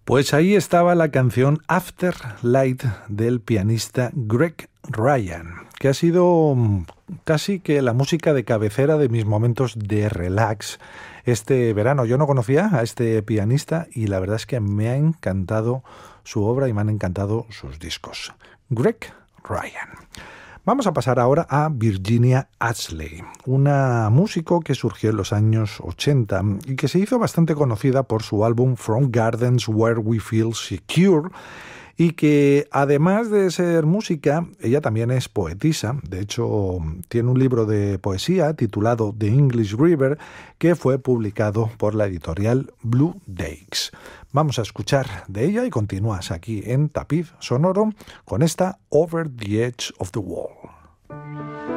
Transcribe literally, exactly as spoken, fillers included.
Pues ahí estaba la canción After Light del pianista Greg Ryan, que ha sido casi que la música de cabecera de mis momentos de relax este verano. Yo no conocía a este pianista y la verdad es que me ha encantado su obra y me han encantado sus discos. Greg Ryan. Vamos a pasar ahora a Virginia Astley, una músico que surgió en los años ochenta y que se hizo bastante conocida por su álbum From Gardens Where We Feel Secure, y que además de ser música, ella también es poetisa. De hecho, tiene un libro de poesía titulado The English River que fue publicado por la editorial Blue Dakes. Vamos a escuchar de ella y continúas aquí en Tapiz Sonoro con esta Over the Edge of the Wall.